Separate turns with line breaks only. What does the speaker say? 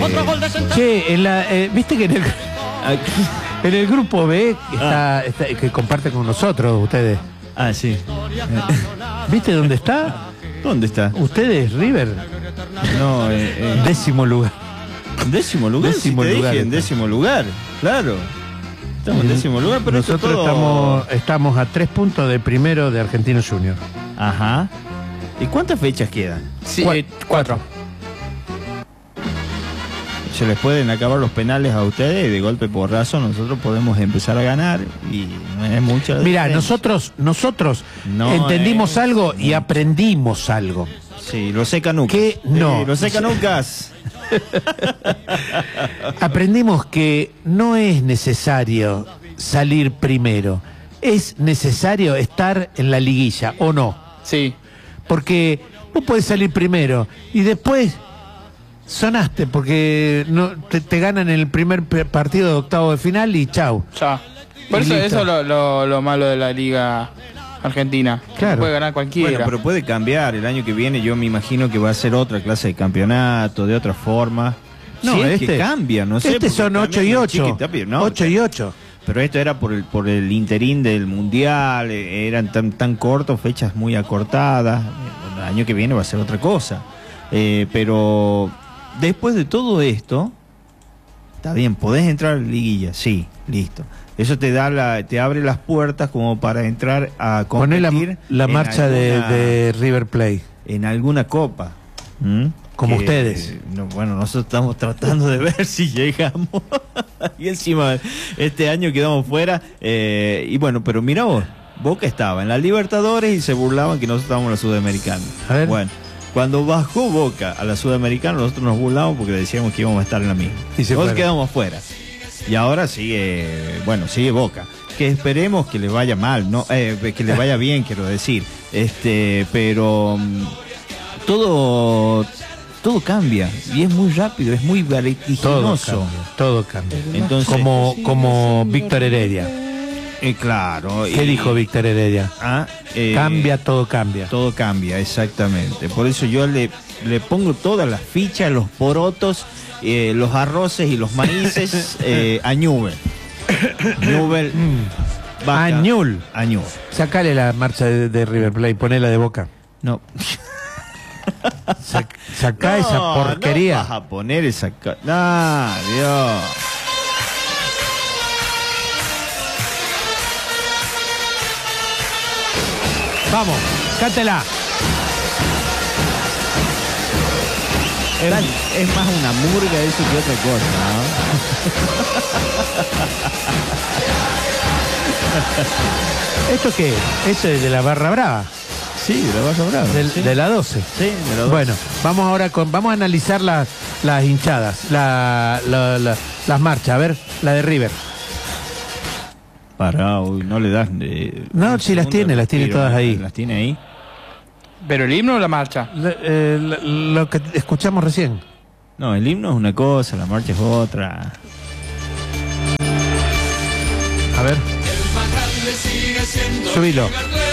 Che, viste que en el grupo B que comparte con nosotros ustedes.
Ah, sí.
¿Viste dónde está?
¿Dónde está?
¿Ustedes, River?
No,
Décimo lugar.
¿Décimo lugar?
Décimo
Si te
lugar
dije, en décimo lugar, claro. Estamos en décimo lugar, pero
nosotros
esto todo...
estamos a 3 puntos de primero de Argentino Junior.
Ajá. ¿Y cuántas fechas quedan?
Sí, 4.
Se les pueden acabar los penales a ustedes y de golpe porrazo nosotros podemos empezar a ganar y no es mucha
Mira,
diferencia.
nosotros
No
entendimos
es
algo y aprendimos algo.
Sí, lo sé Canucas.
Que no.
Lo sé Canucas.
Aprendimos que no es necesario salir primero, es necesario estar en la liguilla, ¿o no?
Sí.
Porque vos podés salir primero y después sonaste porque no te ganan en el primer partido de octavo de final y chau.
Ya. Por eso es lo malo de la Liga Argentina.
Claro.
Puede ganar cualquiera.
Bueno, pero puede cambiar. El año que viene yo me imagino que va a ser otra clase de campeonato, de otra forma.
No,
Si es que cambia, no sé.
Son 8 y 8. 8 y 8.
Pero esto era por el interín del Mundial, eran tan cortos, fechas muy acortadas. El año que viene va a ser otra cosa. Pero después de todo esto, está bien, podés entrar a la liguilla, sí, listo. Eso te abre las puertas como para entrar a competir.
Poné la marcha de River Plate.
En alguna copa.
Como ustedes.
Bueno, nosotros estamos tratando de ver si llegamos. Y encima este año quedamos fuera. Y bueno, pero mira vos, Boca estaba en la Libertadores y se burlaban que nosotros estábamos en la Sudamericana.
A ver.
Bueno, cuando bajó Boca a la Sudamericana, nosotros nos burlamos porque decíamos que íbamos a estar en la misma.
Y
nosotros quedamos fuera. Y ahora sigue Boca. Que esperemos que le vaya mal, no, que le vaya bien, quiero decir. Pero todo cambia y es muy rápido, es muy vertiginoso.
Todo cambia.
Entonces,
como Víctor Heredia.
Claro.
¿Qué dijo Víctor Heredia?
Cambia,
todo cambia.
Todo cambia, exactamente. Por eso yo le pongo todas las fichas, los porotos, los arroces y los maíces a Newell. Newell.
Añul.
Añul.
Sacale la marcha de River Plate, ponela de Boca.
No.
Sacá esa porquería.
No vas a poner esa... ¡Ah, Dios!
Vamos, cántela.
Es más una murga eso que otra cosa, ¿no?
¿Esto qué? ¿Esto es de la Barra Brava?
Sí, de la Barra Brava.
De la 12.
Sí, de la 12.
Bueno, vamos ahora vamos a analizar las hinchadas, las marchas. A ver, la de River.
Pará, no le das...
no, sí las tiene todas ahí.
¿Las tiene ahí?
¿Pero el himno o la marcha?
Lo que escuchamos recién.
No, el himno es una cosa, la marcha es otra.
A ver. Subilo.